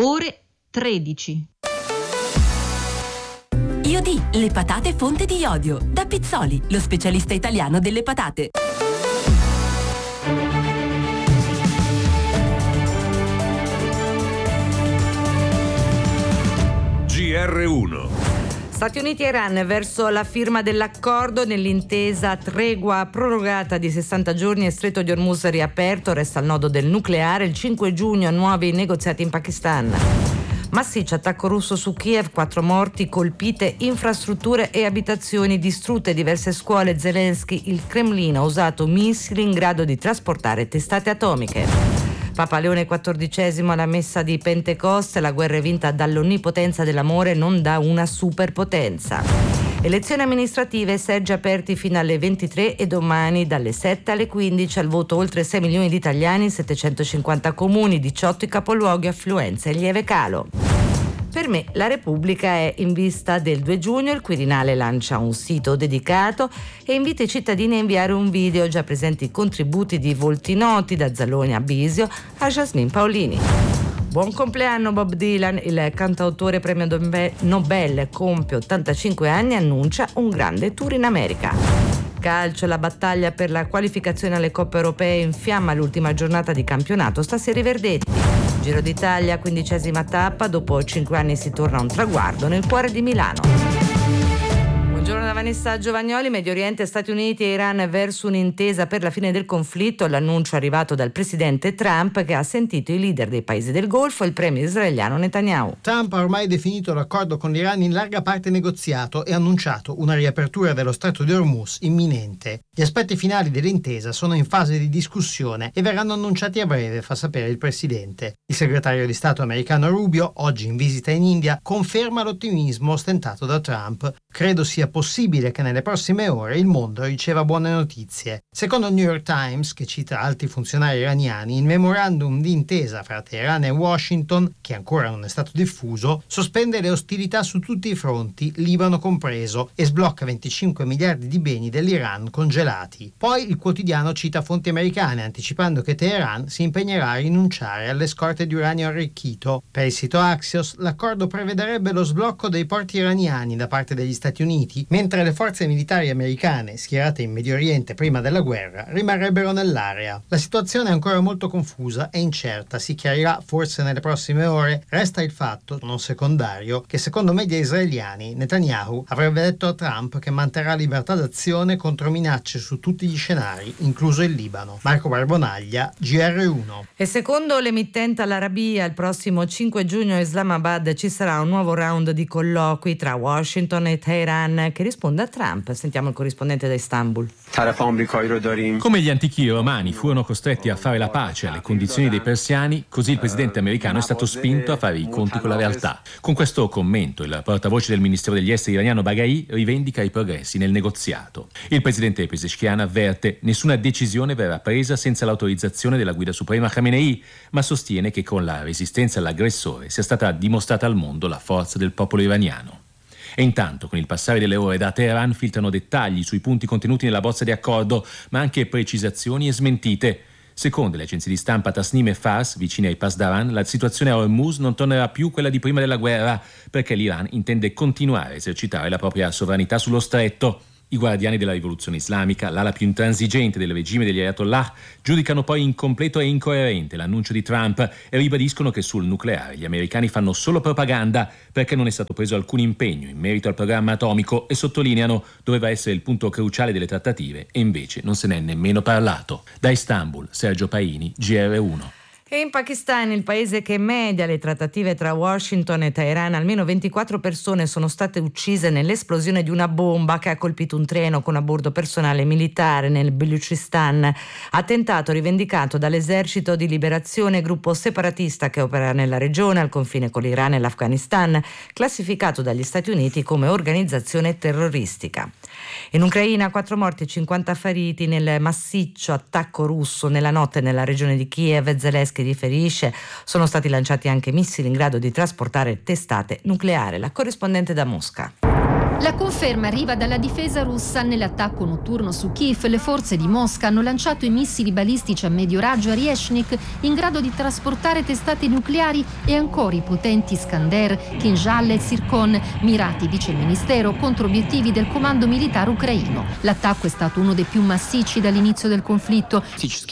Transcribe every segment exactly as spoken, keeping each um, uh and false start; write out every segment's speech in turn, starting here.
ore tredici. Iodi, le patate fonte di iodio. Da Pizzoli, lo specialista italiano delle patate. G R uno. Stati Uniti e Iran verso la firma dell'accordo nell'intesa tregua prorogata di sessanta giorni e Stretto di Hormuz riaperto, resta il nodo del nucleare. Il cinque giugno nuovi negoziati in Pakistan. Massiccio attacco russo su Kiev, quattro morti, colpite infrastrutture e abitazioni, distrutte diverse scuole. Zelensky, il Cremlino ha usato missili in grado di trasportare testate atomiche. Papa Leone quattordicesimo alla messa di Pentecoste, la guerra è vinta dall'onnipotenza dell'amore, non da una superpotenza. Elezioni amministrative, seggi aperti fino alle ventitré e domani dalle sette alle quindici al voto oltre sei milioni di italiani, settecentocinquanta comuni, diciotto i capoluoghi, affluenza e lieve calo. Per me la Repubblica è in vista del due giugno, il Quirinale lancia un sito dedicato e invita i cittadini a inviare un video, già presenti contributi di volti noti da Zalone a Bisio a Jasmine Paolini. Buon compleanno Bob Dylan, il cantautore premio Nobel compie ottantacinque anni e annuncia un grande tour in America. Calcio, la battaglia per la qualificazione alle coppe europee infiamma l'ultima giornata di campionato, stasera i verdetti. Giro d'Italia, quindicesima tappa, dopo cinque anni si torna a un traguardo nel cuore di Milano. Buongiorno da Vanessa Giovagnoli. Medio Oriente, Stati Uniti e Iran verso un'intesa per la fine del conflitto. L'annuncio arrivato dal presidente Trump, che ha sentito i leader dei paesi del Golfo e il premier israeliano Netanyahu. Trump ha ormai definito l'accordo con l'Iran in larga parte negoziato e ha annunciato una riapertura dello Stretto di Hormuz imminente. Gli aspetti finali dell'intesa sono in fase di discussione e verranno annunciati a breve, fa sapere il presidente. Il segretario di Stato americano Rubio, oggi in visita in India, conferma l'ottimismo ostentato da Trump. Credo sia possibile che nelle prossime ore il mondo riceva buone notizie. Secondo il New York Times, che cita alti funzionari iraniani, il memorandum di intesa fra Teheran e Washington, che ancora non è stato diffuso, sospende le ostilità su tutti i fronti, Libano compreso, e sblocca venticinque miliardi di beni dell'Iran congelati. Poi il quotidiano cita fonti americane, anticipando che Teheran si impegnerà a rinunciare alle scorte di uranio arricchito. Per il sito Axios, l'accordo prevederebbe lo sblocco dei porti iraniani da parte degli Stati Uniti, mentre le forze militari americane, schierate in Medio Oriente prima della guerra, rimarrebbero nell'area. La situazione è ancora molto confusa e incerta, si chiarirà forse nelle prossime ore. Resta il fatto, non secondario, che secondo media israeliani Netanyahu avrebbe detto a Trump che manterrà libertà d'azione contro minacce su tutti gli scenari, incluso il Libano. Marco Barbonaglia, G R uno. E secondo l'emittente Al Arabiya, il prossimo cinque giugno a Islamabad ci sarà un nuovo round di colloqui tra Washington e Teheran, che risponde a Trump. Sentiamo il corrispondente da Istanbul. Come gli antichi romani furono costretti a fare la pace alle condizioni dei persiani, così il presidente americano è stato spinto a fare i conti con la realtà. Con questo commento, il portavoce del Ministero degli Esteri iraniano Baghai rivendica i progressi nel negoziato. Il presidente Pezeshkian avverte: nessuna decisione verrà presa senza l'autorizzazione della guida suprema Khamenei, ma sostiene che con la resistenza all'aggressore sia stata dimostrata al mondo la forza del popolo iraniano. E intanto, con il passare delle ore, da Teheran filtrano dettagli sui punti contenuti nella bozza di accordo, ma anche precisazioni e smentite. Secondo le agenzie di stampa Tasnim e Fars, vicine ai Pasdaran, la situazione a Hormuz non tornerà più quella di prima della guerra, perché l'Iran intende continuare a esercitare la propria sovranità sullo stretto. I guardiani della rivoluzione islamica, l'ala più intransigente del regime degli Ayatollah, giudicano poi incompleto e incoerente l'annuncio di Trump e ribadiscono che sul nucleare gli americani fanno solo propaganda, perché non è stato preso alcun impegno in merito al programma atomico, e sottolineano doveva essere il punto cruciale delle trattative e invece non se n'è nemmeno parlato. Da Istanbul, Sergio Paini, G R uno. E in Pakistan, il paese che media le trattative tra Washington e Teheran, almeno ventiquattro persone sono state uccise nell'esplosione di una bomba che ha colpito un treno con a bordo personale militare nel Baluchistan. Attentato rivendicato dall'esercito di liberazione, gruppo separatista che opera nella regione al confine con l'Iran e l'Afghanistan, classificato dagli Stati Uniti come organizzazione terroristica. In Ucraina, quattro morti e cinquanta feriti nel massiccio attacco russo nella notte nella regione di Kiev. Zelensky riferisce sono stati lanciati anche missili in grado di trasportare testate nucleari. La corrispondente da Mosca. La conferma arriva dalla difesa russa. Nell'attacco notturno su Kiev, le forze di Mosca hanno lanciato i missili balistici a medio raggio Oryezhnik in grado di trasportare testate nucleari e ancora i potenti Iskander, Kinjal e Zircon, mirati, dice il ministero, contro obiettivi del comando militare ucraino. L'attacco è stato uno dei più massicci dall'inizio del conflitto.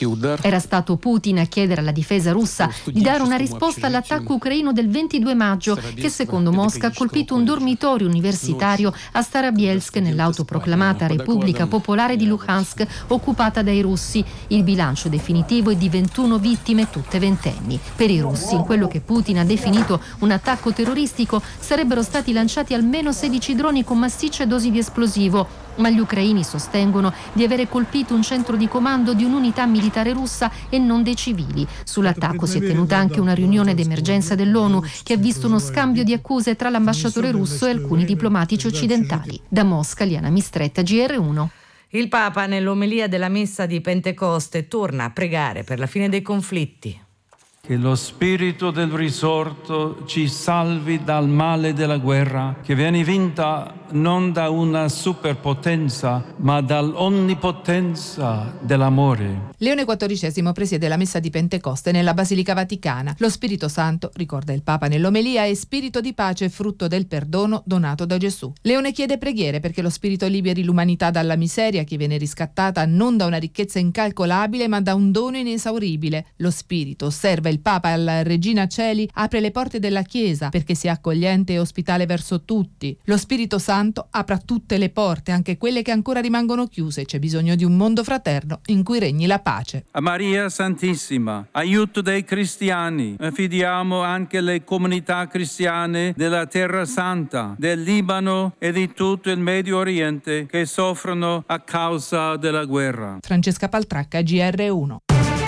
Era stato Putin a chiedere alla difesa russa di dare una risposta all'attacco ucraino del ventidue maggio, che secondo Mosca ha colpito un dormitorio universitario a Starobielsk, nell'autoproclamata Repubblica Popolare di Luhansk, occupata dai russi. Il bilancio definitivo è di ventuno vittime, tutte ventenni. Per i russi, in quello che Putin ha definito un attacco terroristico, sarebbero stati lanciati almeno sedici droni con massicce dosi di esplosivo, ma gli ucraini sostengono di avere colpito un centro di comando di un'unità militare russa e non dei civili. Sull'attacco si è tenuta anche una riunione d'emergenza dell'ONU che ha visto uno scambio di accuse tra l'ambasciatore russo e alcuni diplomatici occidentali. Da Mosca, Liana Mistretta, G R uno. Il Papa nell'omelia della messa di Pentecoste torna a pregare per la fine dei conflitti. Che lo spirito del risorto ci salvi dal male della guerra, che viene vinta non da una superpotenza, ma dall'onnipotenza dell'amore. Leone quattordicesimo presiede la messa di Pentecoste nella Basilica Vaticana. Lo Spirito Santo, ricorda il Papa nell'omelia, è spirito di pace, frutto del perdono donato da Gesù. Leone chiede preghiere perché lo Spirito liberi l'umanità dalla miseria che viene riscattata non da una ricchezza incalcolabile, ma da un dono inesauribile. Lo Spirito osserva il Papa alla Regina Coeli, apre le porte della Chiesa perché sia accogliente e ospitale verso tutti. Lo Spirito Santo apra tutte le porte, anche quelle che ancora rimangono chiuse. C'è bisogno di un mondo fraterno in cui regni la pace. A Maria Santissima, aiuto dei cristiani, affidiamo anche le comunità cristiane della Terra Santa, del Libano e di tutto il Medio Oriente che soffrono a causa della guerra. Francesca Paltracca, G R uno.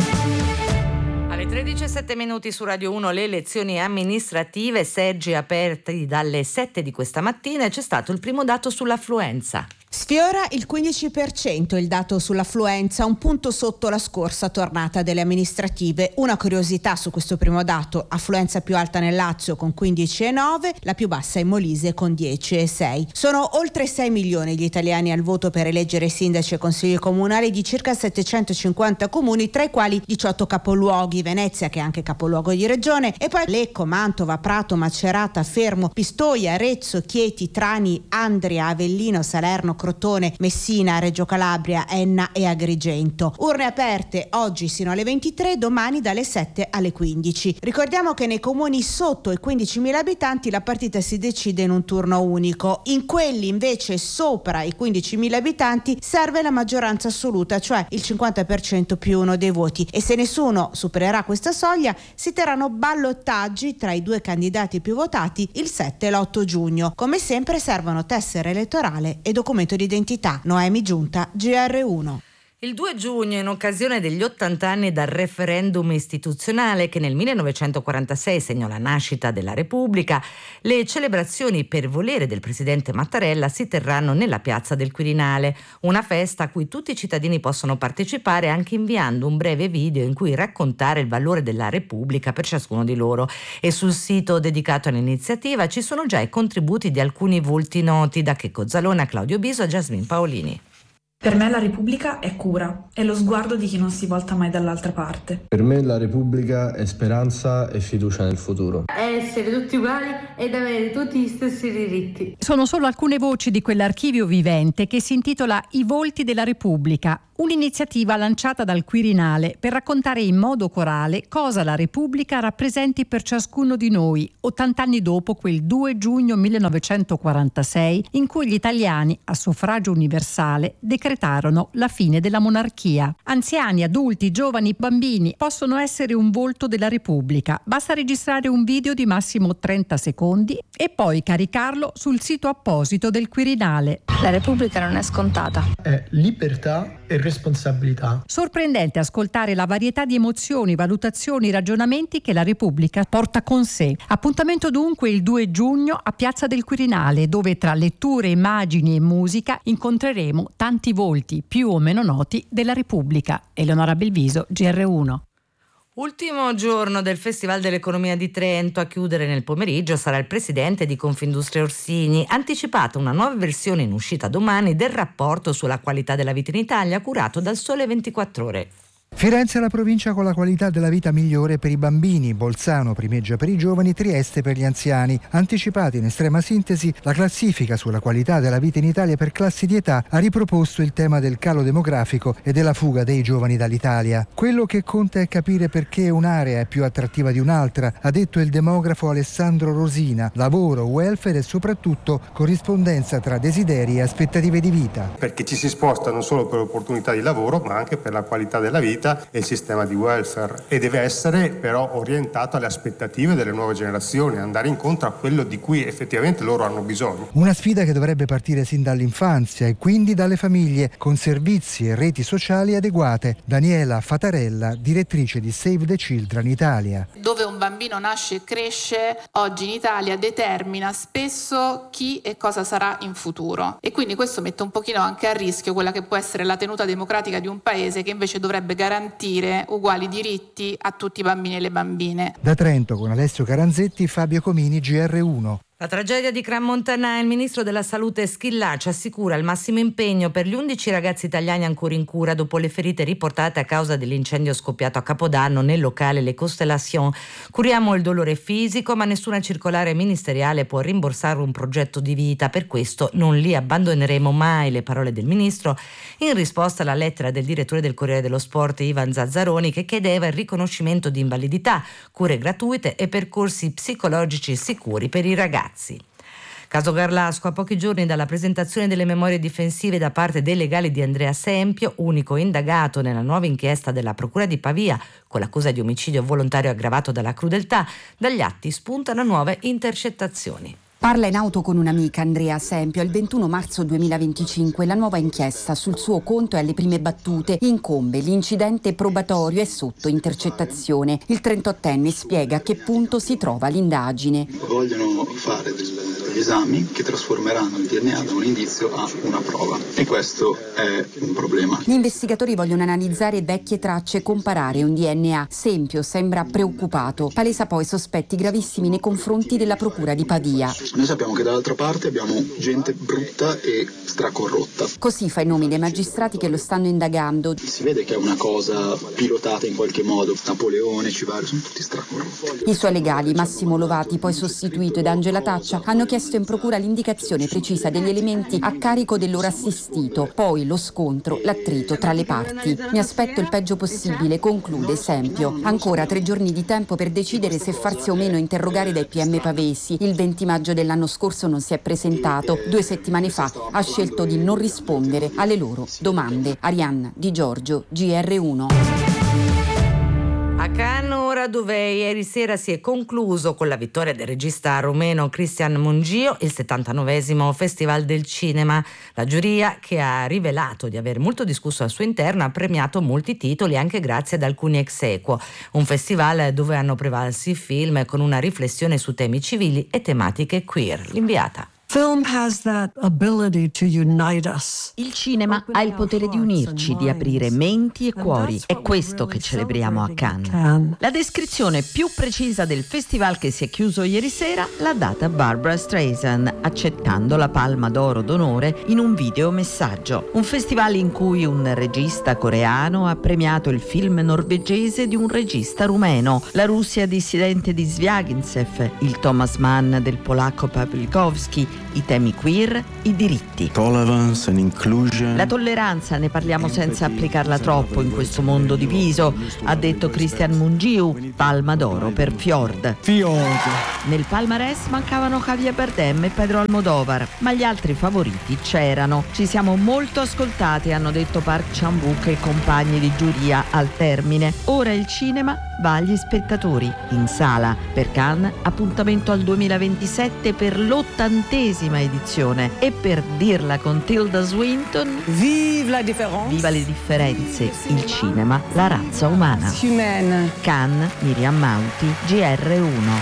Alle tredici e sette minuti su Radio uno le elezioni amministrative, seggi aperti dalle sette di questa mattina, e c'è stato il primo dato sull'affluenza. Sfiora il quindici per cento il dato sull'affluenza, un punto sotto la scorsa tornata delle amministrative. Una curiosità su questo primo dato: affluenza più alta nel Lazio con quindici virgola nove, la più bassa in Molise con dieci virgola sei. Sono oltre sei milioni gli italiani al voto per eleggere sindaci e consigli comunali di circa settecentocinquanta comuni, tra i quali diciotto capoluoghi: Venezia, che è anche capoluogo di regione, e poi Lecco, Mantova, Prato, Macerata, Fermo, Pistoia, Arezzo, Chieti, Trani, Andria, Avellino, Salerno, Crotone, Messina, Reggio Calabria, Enna e Agrigento. Urne aperte oggi sino alle ventitré, domani dalle sette alle quindici. Ricordiamo che nei comuni sotto i quindicimila abitanti la partita si decide in un turno unico. In quelli invece sopra i quindicimila abitanti serve la maggioranza assoluta, cioè il cinquanta per cento più uno dei voti, e se nessuno supererà questa soglia si terranno ballottaggi tra i due candidati più votati il sette e l'otto giugno. Come sempre servono tessera elettorale e documento di identità. Noemi Giunta, G R uno. Il due giugno, in occasione degli ottanta anni dal referendum istituzionale che nel millenovecentoquarantasei segnò la nascita della Repubblica, le celebrazioni per volere del presidente Mattarella si terranno nella piazza del Quirinale, una festa a cui tutti i cittadini possono partecipare anche inviando un breve video in cui raccontare il valore della Repubblica per ciascuno di loro. E sul sito dedicato all'iniziativa ci sono già i contributi di alcuni volti noti, da Checco Zalone a Claudio Biso a Jasmine Paolini. Per me la Repubblica è cura, è lo sguardo di chi non si volta mai dall'altra parte. Per me la Repubblica è speranza e fiducia nel futuro. È essere tutti uguali ed avere tutti gli stessi diritti. Sono solo alcune voci di quell'archivio vivente che si intitola I volti della Repubblica, un'iniziativa lanciata dal Quirinale per raccontare in modo corale cosa la Repubblica rappresenti per ciascuno di noi, ottanta anni dopo quel due giugno millenovecentoquarantasei in cui gli italiani, a suffragio universale, decretarono la fine della monarchia. Anziani, adulti, giovani, bambini possono essere un volto della Repubblica. Basta registrare un video di massimo trenta secondi e poi caricarlo sul sito apposito del Quirinale. La Repubblica non è scontata. È libertà e responsabilità. Sorprendente ascoltare la varietà di emozioni, valutazioni, ragionamenti che la Repubblica porta con sé. Appuntamento dunque il due giugno a Piazza del Quirinale, dove tra letture, immagini e musica incontreremo tanti volti più o meno noti della Repubblica. Eleonora Belviso, G R uno. Ultimo giorno del Festival dell'Economia di Trento, a chiudere nel pomeriggio sarà il presidente di Confindustria Orsini. Anticipata una nuova versione in uscita domani del rapporto sulla qualità della vita in Italia curato dal Sole ventiquattro Ore. Firenze è la provincia con la qualità della vita migliore per i bambini, Bolzano primeggia per i giovani, Trieste per gli anziani. Anticipata in estrema sintesi, la classifica sulla qualità della vita in Italia per classi di età ha riproposto il tema del calo demografico e della fuga dei giovani dall'Italia. Quello che conta è capire perché un'area è più attrattiva di un'altra, ha detto il demografo Alessandro Rosina. Lavoro, welfare e soprattutto corrispondenza tra desideri e aspettative di vita. Perché ci si sposta non solo per opportunità di lavoro, ma anche per la qualità della vita e il sistema di welfare, e deve essere però orientato alle aspettative delle nuove generazioni, andare incontro a quello di cui effettivamente loro hanno bisogno. Una sfida che dovrebbe partire sin dall'infanzia e quindi dalle famiglie, con servizi e reti sociali adeguate. Daniela Fatarella, direttrice di Save the Children Italia. Dove un bambino nasce e cresce oggi in Italia determina spesso chi e cosa sarà in futuro, e quindi questo mette un pochino anche a rischio quella che può essere la tenuta democratica di un paese che invece dovrebbe garantire uguali diritti a tutti i bambini e le bambine. Da Trento con Alessio Caranzetti, Fabio Comini, G R uno. La tragedia di Crans-Montana, il ministro della Salute Schillaci assicura il massimo impegno per gli undici ragazzi italiani ancora in cura dopo le ferite riportate a causa dell'incendio scoppiato a Capodanno nel locale Le Constellations. Curiamo il dolore fisico, ma nessuna circolare ministeriale può rimborsare un progetto di vita. Per questo non li abbandoneremo mai, le parole del ministro in risposta alla lettera del direttore del Corriere dello Sport Ivan Zazzaroni, che chiedeva il riconoscimento di invalidità, cure gratuite e percorsi psicologici sicuri per i ragazzi. Caso Garlasco, a pochi giorni dalla presentazione delle memorie difensive da parte dei legali di Andrea Sempio, unico indagato nella nuova inchiesta della Procura di Pavia con l'accusa di omicidio volontario aggravato dalla crudeltà, dagli atti spuntano nuove intercettazioni. Parla in auto con un'amica, Andrea Sempio. Il ventuno marzo duemilaventicinque la nuova inchiesta sul suo conto è alle prime battute. Incombe l'incidente probatorio è sotto intercettazione. Il trentottenne spiega a che punto si trova l'indagine. Vogliono fare degli esami che trasformeranno il D N A da un indizio a una prova, e questo è un problema. Gli investigatori vogliono analizzare vecchie tracce e comparare un D N A. Sempio sembra preoccupato. Palesa poi sospetti gravissimi nei confronti della Procura di Pavia. Noi sappiamo che dall'altra parte abbiamo gente brutta e stracorrotta. Così fa i nomi dei magistrati che lo stanno indagando. Si vede che è una cosa pilotata in qualche modo. Napoleone, Civario, sono tutti stracorrotti. I suoi legali, Massimo Lovati, poi sostituito, ed Angela Taccia, hanno chiesto in procura l'indicazione precisa degli elementi a carico del loro assistito. Poi lo scontro, l'attrito tra le parti. Mi aspetto il peggio possibile, conclude Sempio. Ancora tre giorni di tempo per decidere se farsi o meno interrogare dai P M pavesi. Il venti maggio dell'anno scorso non si è presentato. Due settimane fa ha scelto di non rispondere alle loro domande. Arianna Di Giorgio, G R uno. A Cannes ora, dove ieri sera si è concluso con la vittoria del regista rumeno Cristian Mungiu il settantanovesimo Festival del Cinema. La giuria, che ha rivelato di aver molto discusso al suo interno, ha premiato molti titoli anche grazie ad alcuni ex aequo. Un festival dove hanno prevalso i film con una riflessione su temi civili e tematiche queer. L'inviata. Il cinema ha il potere di unirci, di aprire menti e cuori. È questo che celebriamo a Cannes. La descrizione più precisa del festival che si è chiuso ieri sera l'ha data Barbra Streisand, accettando la Palma d'Oro d'onore in un video messaggio. Un festival in cui un regista coreano ha premiato il film norvegese di un regista rumeno, la Russia dissidente di Zvyagintsev, il Thomas Mann del polacco Pawlikowski, i temi queer, i diritti. Tolerance and inclusion. La tolleranza, ne parliamo senza applicarla troppo in questo mondo diviso, ha detto Cristian Mungiu, Palma d'Oro per Fjord. Fjord. Nel palmarès mancavano Javier Bardem e Pedro Almodovar, ma gli altri favoriti c'erano. Ci siamo molto ascoltati, hanno detto Park Chan-wook e compagni di giuria al termine. Ora il cinema va agli spettatori in sala. Per Cannes, appuntamento al duemilaventisette per l'ottantesima edizione, e per dirla con Tilda Swinton, Vive la différence. Viva le differenze, il cinema, la razza umana. Cannes, Miriam Mauti, G R uno.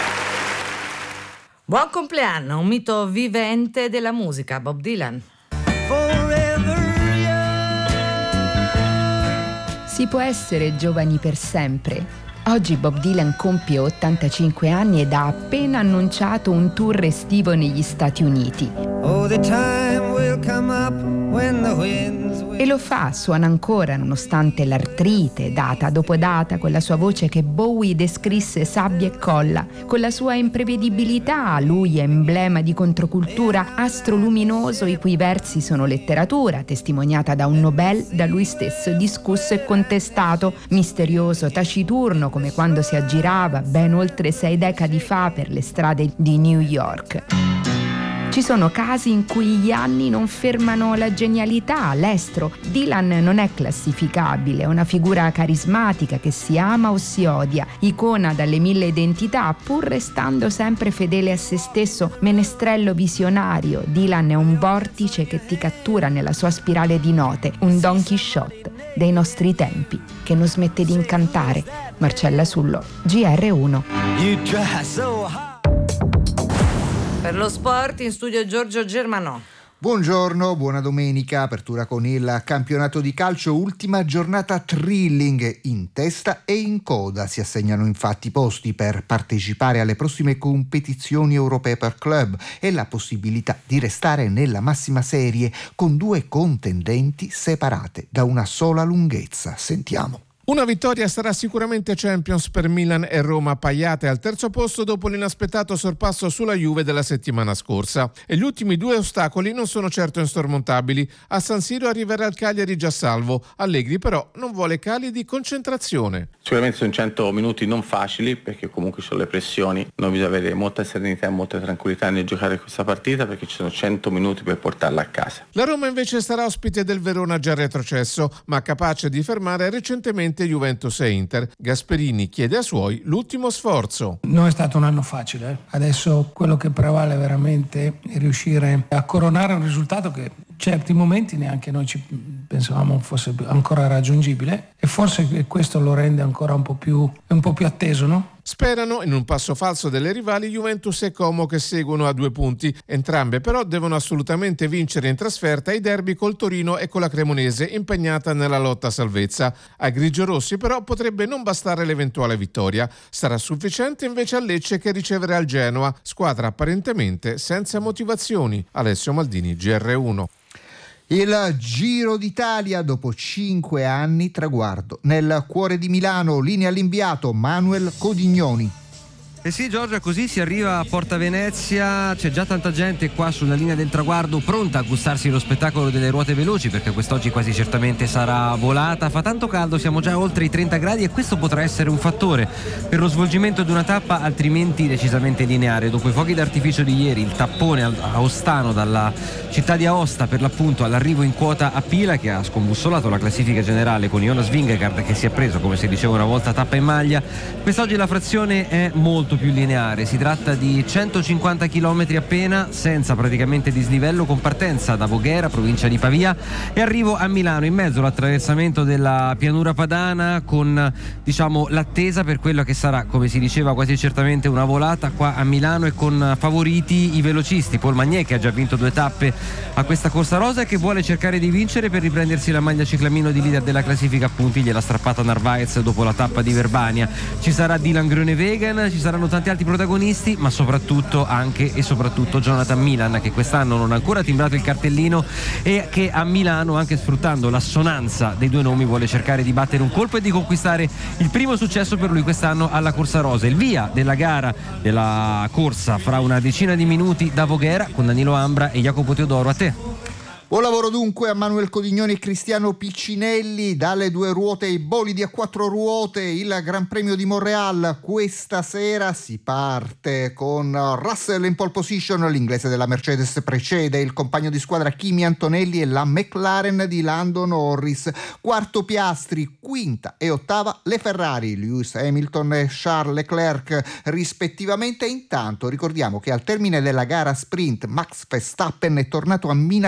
Buon compleanno, un mito vivente della musica, Bob Dylan. Si può essere giovani per sempre. Oggi Bob Dylan compie ottantacinque anni ed ha appena annunciato un tour estivo negli Stati Uniti. Oh, the time will come up when the winds will... E lo fa, suona ancora nonostante l'artrite, data dopo data, con la sua voce che Bowie descrisse sabbia e colla, con la sua imprevedibilità. Lui è emblema di controcultura, astro luminoso i cui versi sono letteratura, testimoniata da un Nobel da lui stesso discusso e contestato, misterioso, taciturno, come quando si aggirava ben oltre sei decadi fa per le strade di New York. Ci sono casi in cui gli anni non fermano la genialità, l'estro. Dylan non è classificabile, è una figura carismatica che si ama o si odia, icona dalle mille identità, pur restando sempre fedele a se stesso, menestrello visionario. Dylan è un vortice che ti cattura nella sua spirale di note, un Don Quixote dei nostri tempi, che non smette di incantare. Marcella Sullo, G R uno. Per lo sport in studio Giorgio Germanò. Buongiorno, buona domenica, apertura con il campionato di calcio, ultima giornata thrilling, in testa e in coda. Si assegnano infatti posti per partecipare alle prossime competizioni europee per club e la possibilità di restare nella massima serie con due contendenti separate da una sola lunghezza. Sentiamo. Una vittoria sarà sicuramente Champions per Milan e Roma, appaiate al terzo posto dopo l'inaspettato sorpasso sulla Juve della settimana scorsa. E gli ultimi due ostacoli non sono certo insormontabili. A San Siro arriverà il Cagliari già salvo. Allegri però non vuole cali di concentrazione. Sicuramente sono cento minuti non facili, perché comunque ci sono le pressioni. Noi bisogna avere molta serenità e molta tranquillità nel giocare questa partita, perché ci sono cento minuti per portarla a casa. La Roma invece sarà ospite del Verona già retrocesso, ma capace di fermare recentemente Juventus e Inter. Gasperini chiede ai suoi l'ultimo sforzo. Non è stato un anno facile, eh. Adesso quello che prevale veramente è riuscire a coronare un risultato che in certi momenti neanche noi ci pensavamo fosse ancora raggiungibile, e forse questo lo rende ancora un po' più, un po' più atteso, no? Sperano in un passo falso delle rivali Juventus e Como, che seguono a due punti. Entrambe però devono assolutamente vincere in trasferta i derby col Torino e con la Cremonese, impegnata nella lotta a salvezza. Ai grigiorossi però potrebbe non bastare l'eventuale vittoria. Sarà sufficiente invece a Lecce, che riceverà il Genoa, squadra apparentemente senza motivazioni. Alessio Maldini, G R uno. Il Giro d'Italia dopo cinque anni, traguardo nel cuore di Milano, linea all'inviato Manuel Codignoni. Eh sì, Giorgia, così si arriva a Porta Venezia, c'è già tanta gente qua sulla linea del traguardo pronta a gustarsi lo spettacolo delle ruote veloci, perché quest'oggi quasi certamente sarà volata. Fa tanto caldo, siamo già oltre i trenta gradi e questo potrà essere un fattore per lo svolgimento di una tappa altrimenti decisamente lineare. Dopo i fuochi d'artificio di ieri, il tappone a Ostano dalla città di Aosta per l'appunto all'arrivo in quota a Pila, che ha scombussolato la classifica generale con Jonas Vingegaard che si è preso, come si diceva una volta, tappa in maglia. Quest'oggi la frazione è molto più lineare, si tratta di centocinquanta chilometri appena, senza praticamente dislivello, con partenza da Voghera, provincia di Pavia, e arrivo a Milano, in mezzo all'attraversamento della pianura padana, con diciamo l'attesa per quella che sarà, come si diceva, quasi certamente una volata qua a Milano, e con favoriti i velocisti. Paul Magnier, che ha già vinto due tappe a questa corsa rosa e che vuole cercare di vincere per riprendersi la maglia ciclamino di leader della classifica, appunti gliel'ha strappata Narvaez dopo la tappa di Verbania. Ci sarà Dylan Groenewegen, ci saranno tanti altri protagonisti, ma soprattutto anche e soprattutto Jonathan Milan, che quest'anno non ha ancora timbrato il cartellino e che a Milano, anche sfruttando l'assonanza dei due nomi, vuole cercare di battere un colpo e di conquistare il primo successo per lui quest'anno alla corsa rosa. Il via della gara della corsa fra una decina di minuti da Voghera, con Danilo Ambra e Jacopo Teodoro. A te. Buon lavoro dunque a Manuel Codignoni e Cristiano Piccinelli. Dalle due ruote ai bolidi a quattro ruote, il Gran Premio di Montréal. Questa sera si parte con Russell in pole position, l'inglese della Mercedes precede il compagno di squadra Kimi Antonelli e la McLaren di Lando Norris. Quarto Piastri, quinta e ottava le Ferrari, Lewis Hamilton e Charles Leclerc rispettivamente. Intanto ricordiamo che al termine della gara sprint Max Verstappen è tornato a minacciare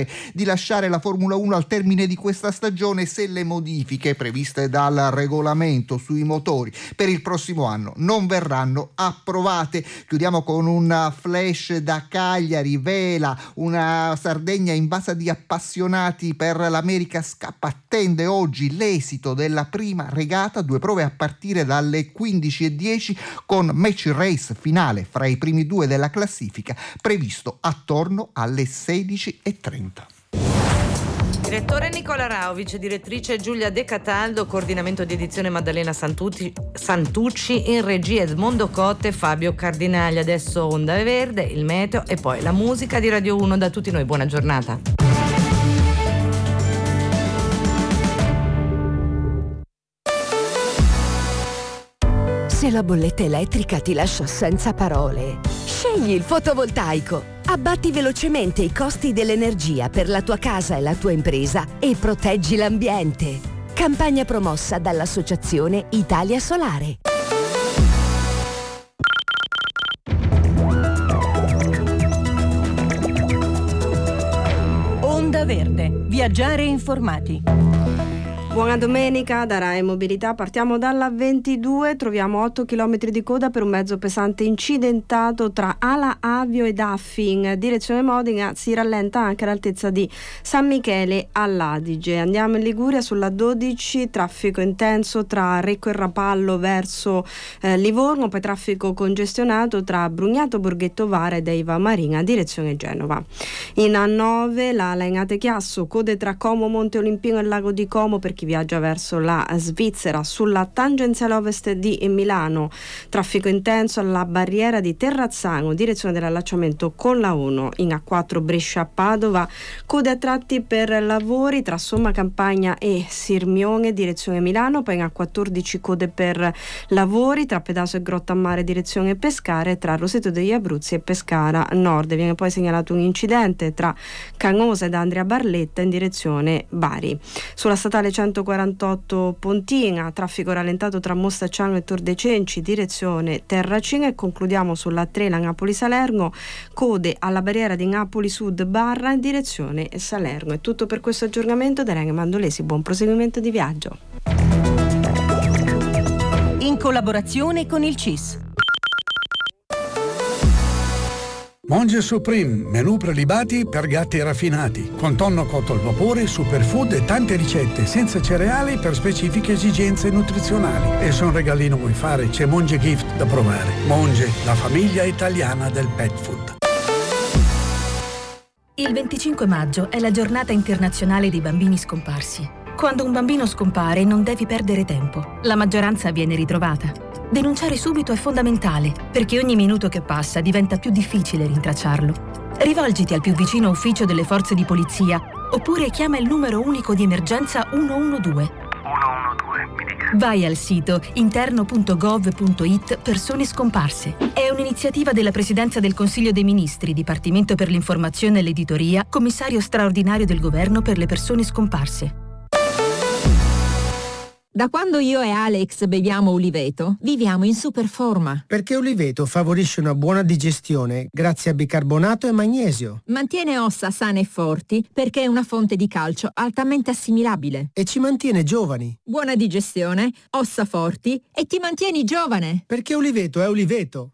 di lasciare la Formula uno al termine di questa stagione se le modifiche previste dal regolamento sui motori per il prossimo anno non verranno approvate. Chiudiamo con un flash da Cagliari. Vela, una Sardegna invasa di appassionati per l'America's Cup, attende oggi l'esito della prima regata, due prove a partire dalle quindici e dieci con match race finale fra i primi due della classifica previsto attorno alle sedici e trenta. Direttore Nicola Rao, vice direttrice Giulia De Cataldo, coordinamento di edizione Maddalena Santucci, Santucci, in regia Edmondo Cotte e Fabio Cardinali. Adesso Onda Verde, il meteo e poi la musica di Radio uno. Da tutti noi buona giornata. Se la bolletta elettrica ti lascia senza parole, scegli il fotovoltaico. Abbatti velocemente i costi dell'energia per la tua casa e la tua impresa e proteggi l'ambiente. Campagna promossa dall'Associazione Italia Solare. Onda Verde. Viaggiare informati. Buona domenica da Rai Mobilità, partiamo dalla ventidue, troviamo otto chilometri di coda per un mezzo pesante incidentato tra Ala Avio ed Affi in direzione Modena, si rallenta anche all'altezza di San Michele all'Adige. Andiamo in Liguria sulla dodici, traffico intenso tra Recco e Rapallo verso eh, Livorno, poi traffico congestionato tra Brugnato Borghetto Vara ed Eiva Marina direzione Genova. In A nove la Lainate Chiasso, code tra Como, Monte Olimpino e Lago di Como per chi viaggia verso la Svizzera. Sulla tangenziale ovest di Milano, traffico intenso alla barriera di Terrazzano, direzione dell'allacciamento con la uno. In A quattro Brescia-Padova, code a tratti per lavori tra Somma Campagna e Sirmione, direzione Milano. Poi in A quattordici code per lavori tra Pedaso e Grottammare, direzione Pescara, e tra Roseto degli Abruzzi e Pescara Nord. Viene poi segnalato un incidente tra Canosa ed Andria Barletta in direzione Bari. Sulla statale centoquarantotto Pontina, traffico rallentato tra Mostacciano e Tor de Cenci, direzione Terracina. E concludiamo sulla Trela Napoli-Salerno, code alla barriera di Napoli Sud Barra in direzione Salerno. È tutto per questo aggiornamento da Rene Mandolesi, buon proseguimento di viaggio. In collaborazione con il C I S. Monge Supreme, menù prelibati per gatti raffinati, con tonno cotto al vapore, superfood e tante ricette senza cereali per specifiche esigenze nutrizionali. E se un regalino vuoi fare, c'è Monge Gift da provare. Monge, la famiglia italiana del pet food. Il venticinque maggio è la giornata internazionale dei bambini scomparsi. Quando un bambino scompare non devi perdere tempo. La maggioranza viene ritrovata. Denunciare subito è fondamentale, perché ogni minuto che passa diventa più difficile rintracciarlo. Rivolgiti al più vicino ufficio delle forze di polizia oppure chiama il numero unico di emergenza uno uno due. Vai al sito interno punto gov punto it persone scomparse. È un'iniziativa della Presidenza del Consiglio dei Ministri, Dipartimento per l'informazione e l'editoria, Commissario straordinario del Governo per le persone scomparse. Da quando io e Alex beviamo Uliveto, viviamo in super forma. Perché Uliveto favorisce una buona digestione grazie a bicarbonato e magnesio. Mantiene ossa sane e forti perché è una fonte di calcio altamente assimilabile. E ci mantiene giovani. Buona digestione, ossa forti e ti mantieni giovane. Perché Uliveto è Uliveto.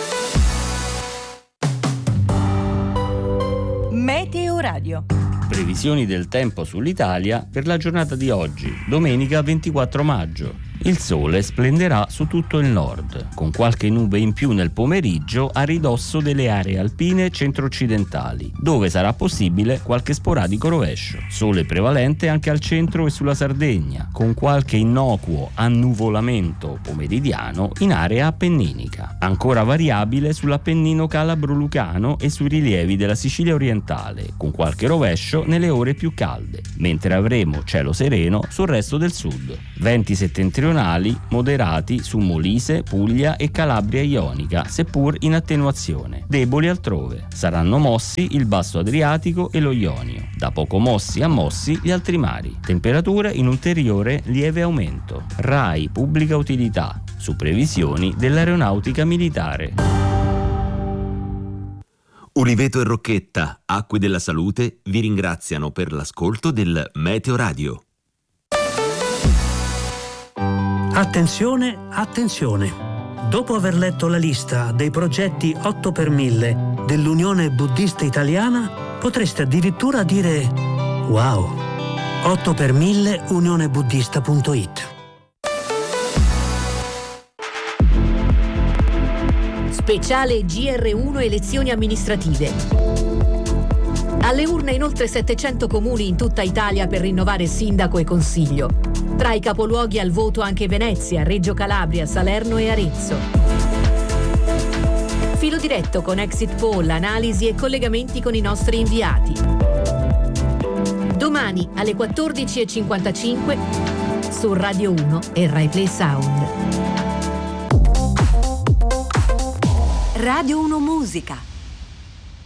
Meteo Radio. Previsioni del tempo sull'Italia per la giornata di oggi, domenica ventiquattro maggio. Il sole splenderà su tutto il nord, con qualche nube in più nel pomeriggio a ridosso delle aree alpine centro-occidentali, dove sarà possibile qualche sporadico rovescio. Sole prevalente anche al centro e sulla Sardegna, con qualche innocuo annuvolamento pomeridiano in area appenninica. Ancora variabile sull'Appennino calabro-lucano e sui rilievi della Sicilia orientale, con qualche rovescio nelle ore più calde, mentre avremo cielo sereno sul resto del sud. Venti settentrionali moderati su Molise, Puglia e Calabria ionica, seppur in attenuazione. Deboli altrove. Saranno mossi il basso Adriatico e lo Ionio. Da poco mossi a mossi gli altri mari. Temperature in ulteriore lieve aumento. RAI Pubblica Utilità. Su previsioni dell'aeronautica militare. Uliveto e Rocchetta, Acque della Salute, vi ringraziano per l'ascolto del Meteo Radio. Attenzione, attenzione! Dopo aver letto la lista dei progetti otto per mille dell'Unione Buddista Italiana, potreste addirittura dire wow! otto per mille unione buddista punto it. Speciale G R uno elezioni amministrative. Alle urne in oltre settecento comuni in tutta Italia per rinnovare sindaco e consiglio. Tra i capoluoghi al voto anche Venezia, Reggio Calabria, Salerno e Arezzo. Filo diretto con exit poll, analisi e collegamenti con i nostri inviati. Domani alle quattordici e cinquantacinque su Radio uno e Rai Play Sound. Radio uno Musica.